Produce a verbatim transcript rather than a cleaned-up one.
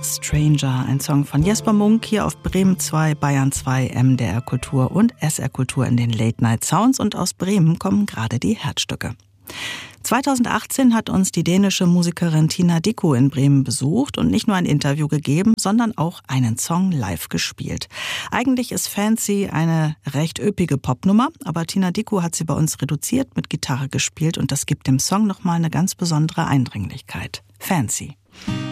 Stranger, ein Song von Jesper Munk hier auf Bremen zwei, Bayern zwei, M D R Kultur und S R Kultur in den Late Night Sounds. Und aus Bremen kommen gerade die Herzstücke. zweitausendachtzehn hat uns die dänische Musikerin Tina Dickow in Bremen besucht und nicht nur ein Interview gegeben, sondern auch einen Song live gespielt. Eigentlich ist Fancy eine recht üppige Popnummer, aber Tina Dickow hat sie bei uns reduziert mit Gitarre gespielt und das gibt dem Song nochmal eine ganz besondere Eindringlichkeit. Fancy.